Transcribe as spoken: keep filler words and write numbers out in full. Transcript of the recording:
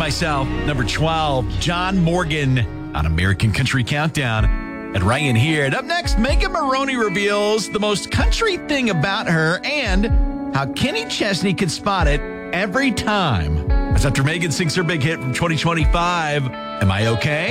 Myself, number twelve, John Morgan on American Country Countdown. And Ryan here. And up next, Megan Maroney reveals the most country thing about her and how Kenny Chesney could spot it every time. That's after Megan sings her big hit from twenty twenty-five, Am I Okay?